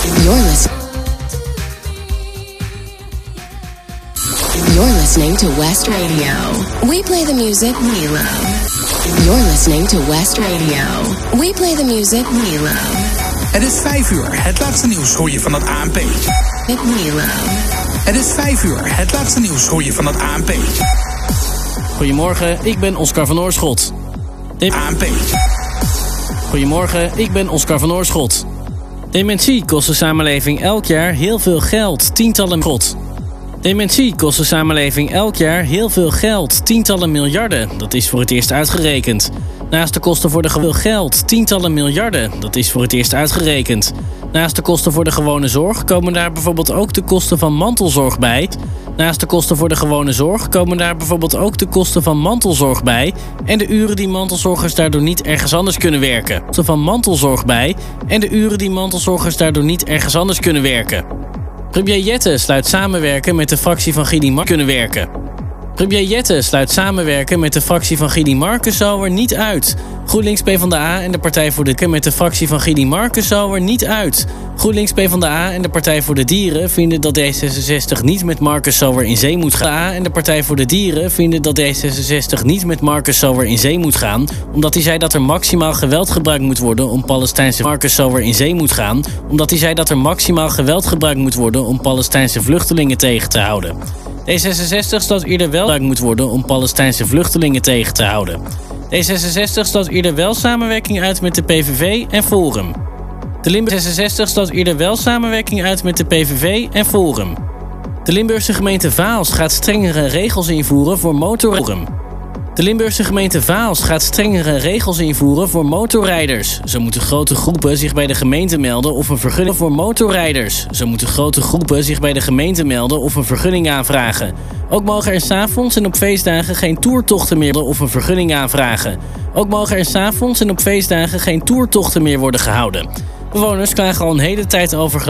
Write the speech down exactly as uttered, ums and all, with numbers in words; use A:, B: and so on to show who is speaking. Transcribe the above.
A: You're listening. You're listening to West Radio. We play the music we love. You're listening to West Radio. We play the music we love.
B: Het is vijf uur. Het laatste nieuws hoor je van het A N P.
A: We love.
B: Het is vijf uur. Het laatste nieuws hoor je van het A N P.
C: Goedemorgen, ik ben Oscar van Oorschot. De...
B: A N P.
C: Goedemorgen, ik ben Oscar van Oorschot. Dementie kost de samenleving elk jaar heel veel geld, tientallen god. Dementie kost de samenleving elk jaar heel veel geld, tientallen miljarden. Dat is voor het eerst uitgerekend. Naast de kosten voor de gewone geld, tientallen miljarden. Dat is voor het eerst uitgerekend. Naast de kosten voor de gewone zorg komen daar bijvoorbeeld ook de kosten van mantelzorg bij. Naast de kosten voor de gewone zorg komen daar bijvoorbeeld ook de kosten van mantelzorg bij en de uren die mantelzorgers daardoor niet ergens anders kunnen werken. Kosten van mantelzorg bij en de uren die mantelzorgers daardoor niet ergens anders kunnen werken. Premier Jette sluit samenwerken met de fractie van Gidi Mar kunnen werken. Premier Jette sluit samenwerken met de fractie van Gidi Marcus-Sauer niet uit. GroenLinks PvdA en de Partij voor de met de fractie van Gidi Marcus-Sauer niet uit. GroenLinks PvdA en de Partij voor de Dieren vinden dat D zesenzestig niet met Marcus-Sauer in zee moet gaan. En de Partij voor de Dieren vinden dat D zesenzestig niet met Marcus-Sauer in zee moet gaan, omdat hij zei dat er maximaal geweld gebruikt moet worden om Palestijnse Marcus-Sauer in zee moet gaan, omdat hij zei dat er maximaal geweld gebruikt moet worden om Palestijnse vluchtelingen tegen te houden. D zesenzestig stelt eerder wel gebruikt moet worden om Palestijnse vluchtelingen tegen te houden. D zesenzestig stelt eerder wel samenwerking uit met de P V V en Forum. De Limburgse zesenzestig stelt eerder wel samenwerking uit met de P V V en Forum. De Limburgse gemeente Vaals gaat strengere regels invoeren voor motorrijders. De Limburgse gemeente Vaals gaat strengere regels invoeren voor motorrijders. Zo moeten grote groepen zich bij de gemeente melden of een vergunning voor motorrijders. Zo moeten grote groepen zich bij de gemeente melden of een vergunning aanvragen. Ook mogen er 's avonds en op feestdagen geen toertochten meer of een vergunning aanvragen. Ook mogen er 's avonds en op feestdagen geen toertochten meer worden gehouden. Bewoners klagen al een hele tijd over